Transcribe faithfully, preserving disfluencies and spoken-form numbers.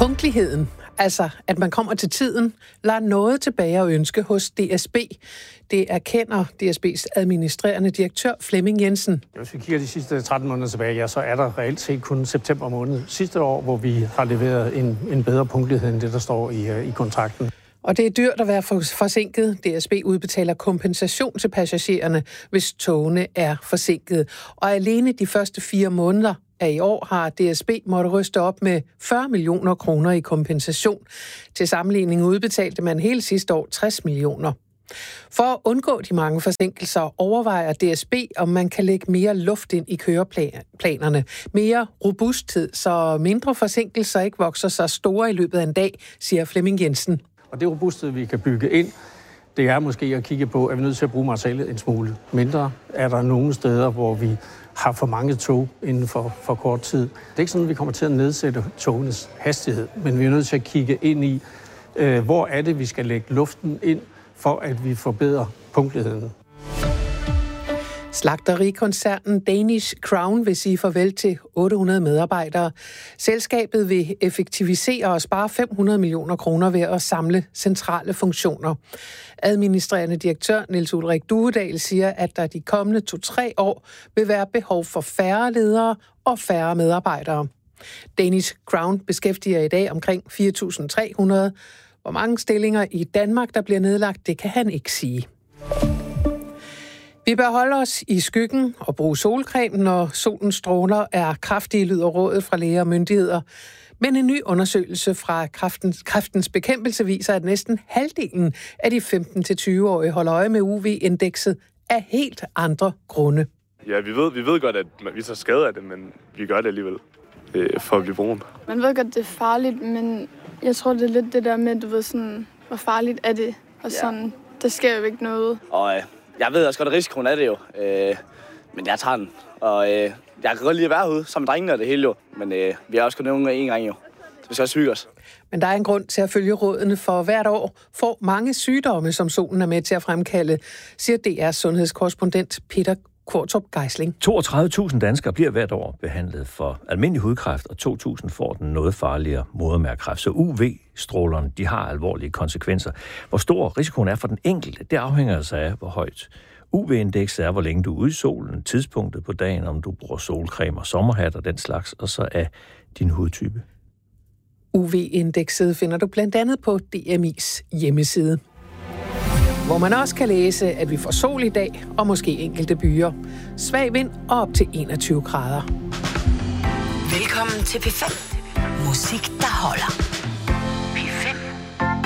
Punktligheden, altså at man kommer til tiden, lader noget tilbage at ønske hos D S B. Det erkender D S B's administrerende direktør Flemming Jensen. Hvis vi kigger de sidste tretten måneder tilbage, ja, så er der reelt set kun september måned sidste år, hvor vi har leveret en, en bedre punktlighed end det, der står i, i kontrakten. Og det er dyrt at være forsinket. D S B udbetaler kompensation til passagererne, hvis togene er forsinket. Og alene de første fire måneder af i år har D S B måttet ryste op med fyrre millioner kroner i kompensation. Til sammenligning udbetalte man hele sidste år tres millioner. For at undgå de mange forsinkelser overvejer D S B, om man kan lægge mere luft ind i køreplanerne. Mere robusthed, så mindre forsinkelser ikke vokser så store i løbet af en dag, siger Flemming Jensen. Og det robusthed, vi kan bygge ind, det er måske at kigge på, at vi er nødt til at bruge materialet en smule mindre. Er der nogle steder, hvor vi har for mange tog inden for, for kort tid? Det er ikke sådan, at vi kommer til at nedsætte togenes hastighed, men vi er nødt til at kigge ind i, øh, hvor er det, vi skal lægge luften ind, for at vi forbedrer punktligheden. Slagterikoncernen Danish Crown vil sige farvel til otte hundrede medarbejdere. Selskabet vil effektivisere og spare fem hundrede millioner kroner ved at samle centrale funktioner. Administrerende direktør Niels Ulrik Duedal siger, at der de kommende to-tre år vil være behov for færre ledere og færre medarbejdere. Danish Crown beskæftiger i dag omkring fire tusind tre hundrede. Hvor mange stillinger i Danmark, der bliver nedlagt, det kan han ikke sige. Vi bør holde os i skyggen og bruge solcreme, når solens stråler er kraftige, lyder rådet fra læger og myndigheder. Men en ny undersøgelse fra kræftens, kræftens bekæmpelse viser, at næsten halvdelen af de femten til tyve-årige holder øje med U V-indekset af helt andre grunde. Ja, vi ved, vi ved godt, at vi tager skade af det, men vi gør det alligevel øh, for at blive brun. Man ved godt, det er farligt, men jeg tror, det er lidt det der med, du ved sådan, hvor farligt er det? Og sådan, ja. Der sker jo ikke noget. Og øh, jeg ved også godt, at risikoen er det jo. Øh, men jeg tager den. Og øh, jeg kan godt lide at være herude, som drengene og det hele jo. Men øh, vi har også kun nævnt en gang jo. Så vi skal også hygge os. Men der er en grund til at følge rådene, for hvert år får mange sygdomme, som solen er med til at fremkalde, siger D R's sundhedskorrespondent Peter Kvartrup Geisling. toogtredive tusind danskere bliver hvert år behandlet for almindelig hudkræft, og to tusind får den noget farligere modermærkekræft. Så U V-strålerne, de har alvorlige konsekvenser. Hvor stor risikoen er for den enkelte, det afhænger altså af, hvor højt U V-indekset er, hvor længe du er ude i solen, tidspunktet på dagen, om du bruger solcreme og sommerhat og den slags, og så af din hudtype. U V-indekset finder du blandt andet på D M I's hjemmeside, hvor man også kan læse, at vi får sol i dag, og måske enkelte byer. Svag vind og op til enogtyve grader. Velkommen til P fem. Musik, der holder.